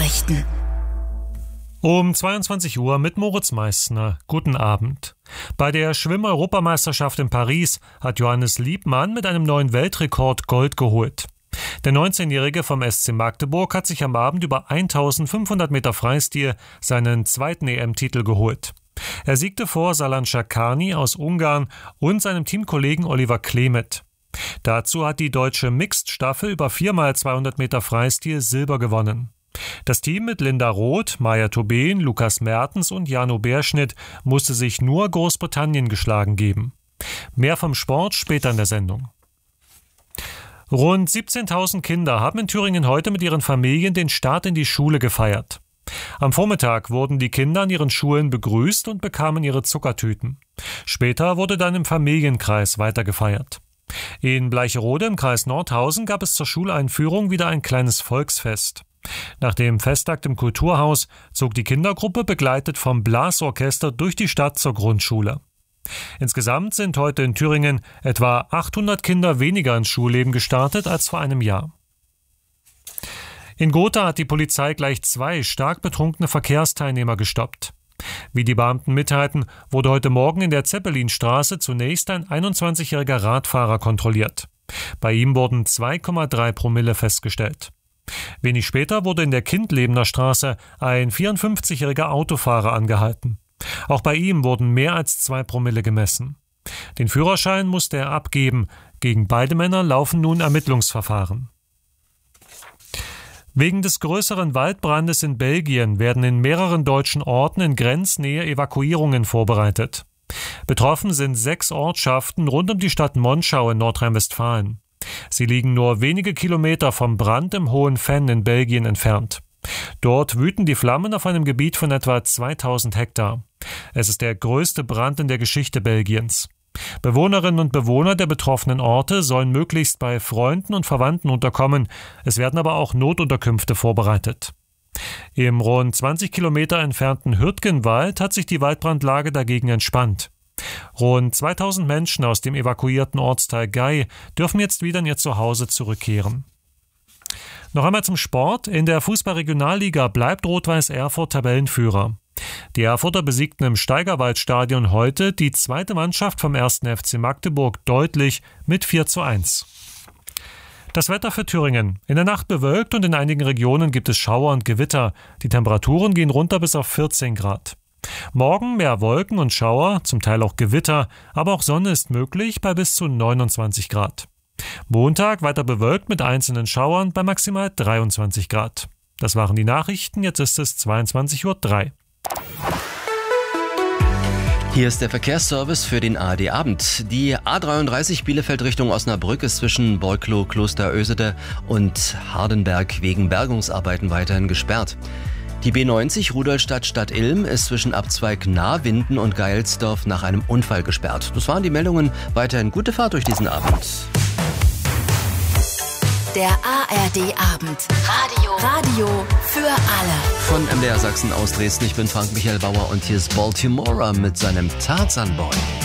Nachrichten. Um 22 Uhr mit Moritz Meissner. Guten Abend. Bei der Schwimm-Europameisterschaft in Paris hat Johannes Liebmann mit einem neuen Weltrekord Gold geholt. Der 19-Jährige vom SC Magdeburg hat sich am Abend über 1500 Meter Freistil seinen zweiten EM-Titel geholt. Er siegte vor Salan Şakani aus Ungarn und seinem Teamkollegen Oliver Klemet. Dazu hat die deutsche Mixed-Staffel über 4x200 Meter Freistil Silber gewonnen. Das Team mit Linda Roth, Maja Tobin, Lukas Mertens und Jano Bärschnitt musste sich nur Großbritannien geschlagen geben. Mehr vom Sport später in der Sendung. Rund 17.000 Kinder haben in Thüringen heute mit ihren Familien den Start in die Schule gefeiert. Am Vormittag wurden die Kinder an ihren Schulen begrüßt und bekamen ihre Zuckertüten. Später wurde dann im Familienkreis weiter gefeiert. In Bleicherode im Kreis Nordhausen gab es zur Schuleinführung wieder ein kleines Volksfest. Nach dem Festakt im Kulturhaus zog die Kindergruppe begleitet vom Blasorchester durch die Stadt zur Grundschule. Insgesamt sind heute in Thüringen etwa 800 Kinder weniger ins Schulleben gestartet als vor einem Jahr. In Gotha hat die Polizei gleich 2 stark betrunkene Verkehrsteilnehmer gestoppt. Wie die Beamten mitteilten, wurde heute Morgen in der Zeppelinstraße zunächst ein 21-jähriger Radfahrer kontrolliert. Bei ihm wurden 2,3 Promille festgestellt. Wenig später wurde in der Kindlebener Straße ein 54-jähriger Autofahrer angehalten. Auch bei ihm wurden mehr als 2 Promille gemessen. Den Führerschein musste er abgeben. Gegen beide Männer laufen nun Ermittlungsverfahren. Wegen des größeren Waldbrandes in Belgien werden in mehreren deutschen Orten in Grenznähe Evakuierungen vorbereitet. Betroffen sind 6 Ortschaften rund um die Stadt Monschau in Nordrhein-Westfalen. Sie liegen nur wenige Kilometer vom Brand im Hohen Venn in Belgien entfernt. Dort wüten die Flammen auf einem Gebiet von etwa 2000 Hektar. Es ist der größte Brand in der Geschichte Belgiens. Bewohnerinnen und Bewohner der betroffenen Orte sollen möglichst bei Freunden und Verwandten unterkommen. Es werden aber auch Notunterkünfte vorbereitet. Im rund 20 Kilometer entfernten Hürtgenwald hat sich die Waldbrandlage dagegen entspannt. Rund 2000 Menschen aus dem evakuierten Ortsteil Gey dürfen jetzt wieder in ihr Zuhause zurückkehren. Noch einmal zum Sport. In der Fußball-Regionalliga bleibt Rot-Weiß Erfurt Tabellenführer. Die Erfurter besiegten im Steigerwaldstadion heute die zweite Mannschaft vom 1. FC Magdeburg deutlich mit 4:1. Das Wetter für Thüringen. In der Nacht bewölkt und in einigen Regionen gibt es Schauer und Gewitter. Die Temperaturen gehen runter bis auf 14 Grad. Morgen mehr Wolken und Schauer, zum Teil auch Gewitter, aber auch Sonne ist möglich bei bis zu 29 Grad. Montag weiter bewölkt mit einzelnen Schauern bei maximal 23 Grad. Das waren die Nachrichten, jetzt ist es 22:03 Uhr. Hier ist der Verkehrsservice für den ARD-Abend. Die A33 Bielefeld Richtung Osnabrück ist zwischen Borklow, Klosterösede und Hardenberg wegen Bergungsarbeiten weiterhin gesperrt. Die B90 Rudolstadt Ilm ist zwischen Abzweig Nahwinden und Geilsdorf nach einem Unfall gesperrt. Das waren die Meldungen. Weiterhin gute Fahrt durch diesen Abend. Der ARD-Abend. Radio für alle. Von MDR Sachsen aus Dresden. Ich bin Frank-Michael Bauer und hier ist Baltimora mit seinem Tarzan Boy.